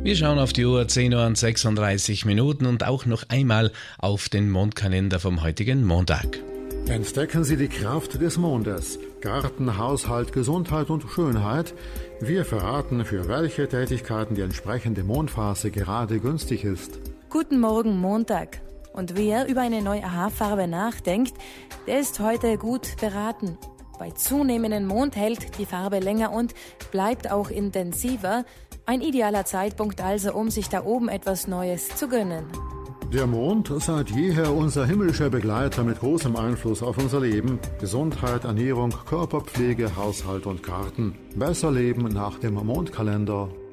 Wir schauen auf die Uhr, 10 Uhr und 36 Minuten und auch noch einmal auf den Mondkalender vom heutigen Montag. Entdecken Sie die Kraft des Mondes. Garten, Haushalt, Gesundheit und Schönheit. Wir verraten, für welche Tätigkeiten die entsprechende Mondphase gerade günstig ist. Guten Morgen, Montag. Und wer über eine neue Haarfarbe nachdenkt, der ist heute gut beraten. Bei zunehmendem Mond hält die Farbe länger und bleibt auch intensiver. Ein idealer Zeitpunkt also, um sich da oben etwas Neues zu gönnen. Der Mond, seit jeher unser himmlischer Begleiter mit großem Einfluss auf unser Leben. Gesundheit, Ernährung, Körperpflege, Haushalt und Garten. Besser leben nach dem Mondkalender.